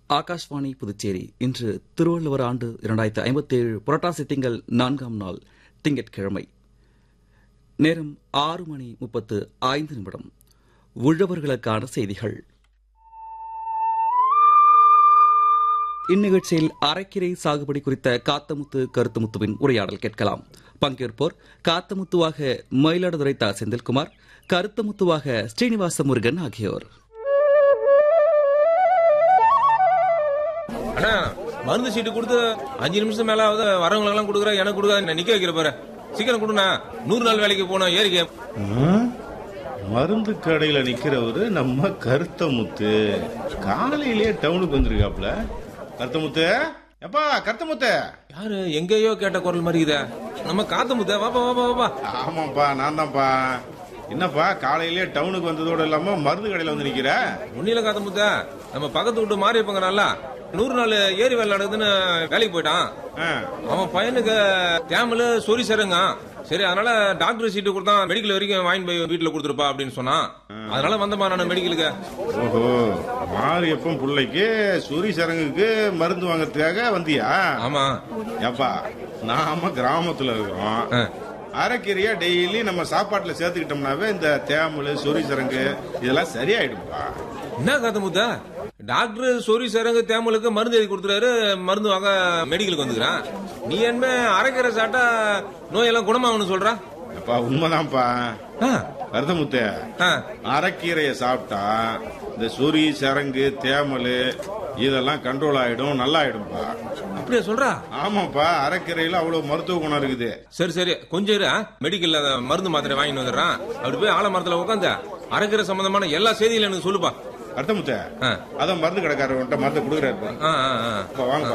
ஆகாஷ்வாணி புதுச்சேரி. இன்று திருவள்ளுவர் ஆண்டு 2057 புரட்டாசி திங்கள் 4ஆம் நாள் திங்கட்கிழமை. நேரம் 6:35. உழவர்களுக்கான செய்திகள். இந்நிகழ்ச்சியில் அரைக்கீரை சாகுபடி குறித்த காத்தமுத்து கருத்தமுத்துவின் உரையாடல் கேட்கலாம். பங்கேற்போர் காத்தமுத்துவாக மயிலாடுதுறை தா. செந்தில்குமார், கருத்தமுத்துவாக ஸ்ரீனிவாச முருகன் ஆகியோர். அண்ணா, மருந்து சீட்டு கொடுத்து 5 நிமிஷம் மேல வரவங்களுக்கு எல்லாம் கொடுக்குற, எனக்கு கொடுக்காத நிக்க வைக்கிற பாரு. சீக்கிரம் கொடுண்ணா, 100 நாள் வேலைக்கு போனோம் ஏறிக்க. மருந்து கடையில நிக்கிறவரு நம்ம கருத்தமுத்து காலையிலேயே டவுனுக்கு வந்திருக்காப்ல. கருத்தமுத்து, எப்பா கருத்தமுத்து. யாரு எங்கேயோ கேட்ட குரல் மாதிரி இதா? நம்ம காத்தமுத்த. வாப்பா வாப்பா வாப்பா. ஆமாப்பா, நான் தான்ப்பா. என்னப்பா காலையிலேயே டவுனுக்கு வந்ததோட இல்லாம மருந்து கடையில வந்து நிக்கிற? ஒன்னில காத்தமுத்த, நம்ம பக்கத்து விட்டு மாறி இருப்பாங்க. நல்லா 100 நாள் ஏரி வேலை நடக்குதுன்னு வேலைக்கு போயிட்டான். அவன் பையனுக்கு தேமல சொறி சருங்க. சரி, அதனால டாக்டர் சீட்டு கொடுத்தா மெடிக்கல் வரைக்கும் வாங்கி போய் வீட்டுல கொடுத்துருப்பா அப்படின்னு சொன்னான். அதனால வந்தப்பா நான் மெடிக்கலுக்கு. ஓஹோ, மாரியப்பன் பிள்ளைக்கு சொறி சரங்குக்கு மருந்து வாங்கறதுக்காக வந்தியா? ஆமா. ஏப்பா, நாம கிராமத்துல இருக்கிறோம். அரைக்கீரையா டெய்லி நம்ம சாப்பாட்டுல சேர்த்துக்கிட்டோம்னாவே இந்த தேமல் சொறி சரங்கு இதெல்லாம் சரியாயிடும்பா. என்ன காத்தமுத்த, டாக்டர் சொறி சரங்கு தேமலுக்கு மருந்து எழுதி கொடுத்துறாரு, மருந்து வாங்க மெடிக்கலுக்கு வந்துக்கிறான். நீ என்ன அரைக்கீரை சாப்பிட்டா நோயெல்லாம் குணமாகணும்னு சொல்ற? அப்பா உண்மைதான்ப்பா. கருத்தமுத்த, அரைக்கீரைய சாப்பிட்டா இந்த சொறி சரங்கு தேமல் இதெல்லாம் கண்ட்ரோல் ஆயிடும், நல்லா ஆயிடும்பா. அப்படியே சொல்றா? ஆமாப்பா, அரைக்கீரையில அவ்வளவு மருத்துவ குணம் இருக்குது. சரி சரி, கொஞ்சம் இரு. மெடிக்கல்ல மருந்து மாத்திரை வாங்கிட்டு வந்துடுறான். அப்படி போய் ஆலமரத்துல உட்காந்து அரைக்கீரை சம்பந்தமான எல்லா செய்திகளும் எனக்கு சொல்லுப்பா. கருத்தமுத்த, அதான் மருந்து கடைக்காரர்கிட்ட மருந்து கொடுக்குறாரு. வாங்க.